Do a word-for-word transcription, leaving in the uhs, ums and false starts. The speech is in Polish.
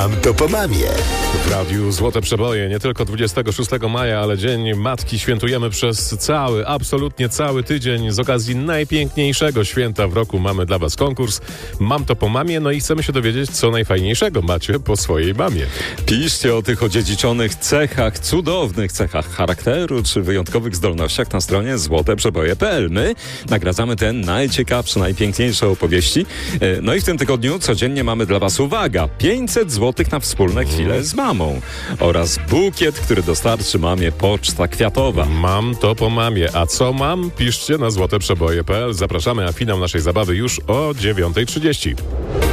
Mam to po mamie. W radiu Złote Przeboje nie tylko dwudziestego szóstego maja, ale Dzień Matki świętujemy przez cały, absolutnie cały tydzień. Z okazji najpiękniejszego święta w roku mamy dla Was konkurs Mam to po mamie, no i chcemy się dowiedzieć, co najfajniejszego macie po swojej mamie. Piszcie o tych odziedziczonych cechach, cudownych cechach charakteru czy wyjątkowych zdolnościach na stronie złote przeboje kropka p l. My nagradzamy te najciekawsze, najpiękniejsze opowieści. No i w tym tygodniu codziennie mamy dla Was, uwaga, pięćset złotych na wspólne chwile z mamą oraz bukiet, który dostarczy mamie Poczta Kwiatowa. Mam to po mamie. A co mam? Piszcie na złote przeboje kropka p l. Zapraszamy, a finał naszej zabawy już o dziewiąta trzydzieści.